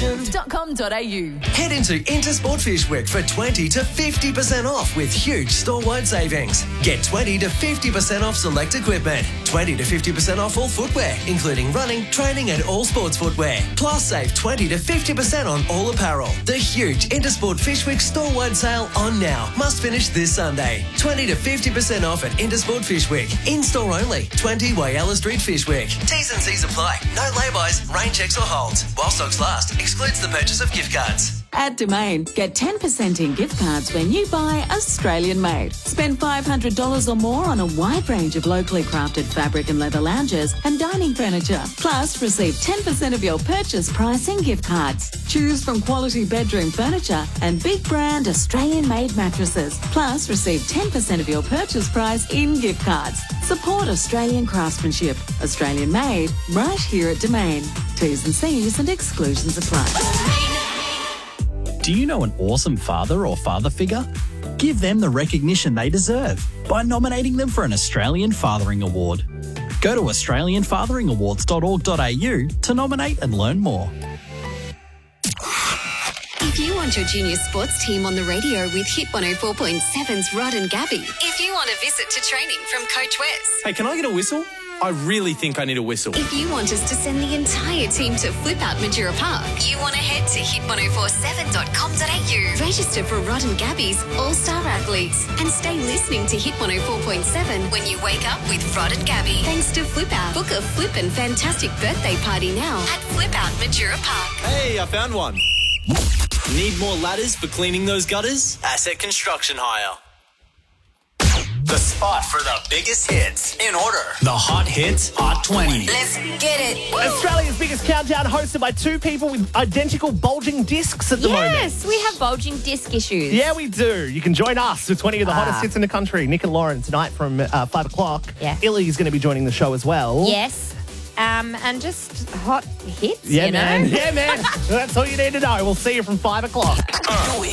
Australian.com.au. Head into Intersport Fish Week for 20 to 50% off with huge store-wide savings. Get 20 to 50% off select equipment, 20 to 50% off all footwear, including running, training and all sports footwear. Plus, save 20 to 50% on all apparel. The huge Intersport Fish Week store-wide sale on now. Must finish this Sunday. 20 to 50% off at Intersport Fish Week. In-store only. 20 Whyalla Street Fish Week. T's and C's apply. No lay-bys, rain checks or holds. While stocks last. Excludes the purchase of gift cards. At Domain, get 10% in gift cards when you buy Australian made. Spend $500 or more on a wide range of locally crafted fabric and leather lounges and dining furniture. Plus, receive 10% of your purchase price in gift cards. Choose from quality bedroom furniture and big brand Australian made mattresses. Plus, receive 10% of your purchase price in gift cards. Support Australian craftsmanship. Australian made, right here at Domain. T's and C's and exclusions apply. Do you know an awesome father or father figure? Give them the recognition they deserve by nominating them for an Australian Fathering Award. Go to australianfatheringawards.org.au to nominate and learn more. If you want your junior sports team on the radio with Hit 104.7's Rod and Gabby. If you want a visit to training from Coach Wes. Hey, can I get a whistle? I really think I need a whistle. If you want us to send the entire team to Flip Out Majura Park, you want to head to hit1047.com.au. Register for Rod and Gabby's All-Star Athletes and stay listening to Hit 104.7 when you wake up with Rod and Gabby. Thanks to Flip Out. Book a flippin' fantastic birthday party now at Flip Out Majura Park. Hey, I found one. Need more ladders for cleaning those gutters? Asset Construction Hire. The spot for the biggest hits. In order. The Hot Hits Hot 20. Let's get it. Australia's biggest countdown, hosted by two people with identical bulging discs at the moment. Yes, we have bulging disc issues. Yeah, we do. You can join us with 20 of the hottest hits in the country. Nick and Lauren tonight from 5 o'clock. Yeah. Illy's going to be joining the show as well. Yes. And just hot hits, Yeah, you know? man. Yeah, man. That's all you need to know. We'll see you from 5 o'clock.